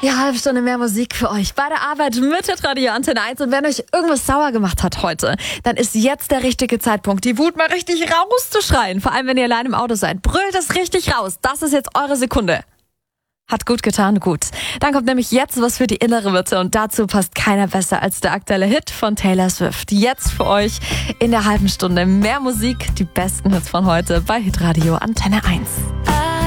Ja, halbe Stunde mehr Musik für euch bei der Arbeit mit Hitradio Antenne 1. Und wenn euch irgendwas sauer gemacht hat heute, dann ist jetzt der richtige Zeitpunkt, die Wut mal richtig rauszuschreien. Vor allem, wenn ihr allein im Auto seid. Brüllt es richtig raus. Das ist jetzt eure Sekunde. Hat gut getan, gut. Dann kommt nämlich jetzt was für die innere Mitte und dazu passt keiner besser als der aktuelle Hit von Taylor Swift. Jetzt für euch in der halben Stunde mehr Musik, die besten Hits von heute bei Hitradio Antenne 1.